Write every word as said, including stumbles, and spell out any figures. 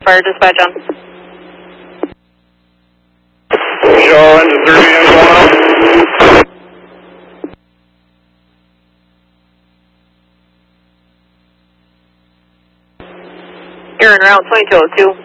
Fire dispatch on. Shaw, engine thirty, engine going up. You're in route twenty-two oh two.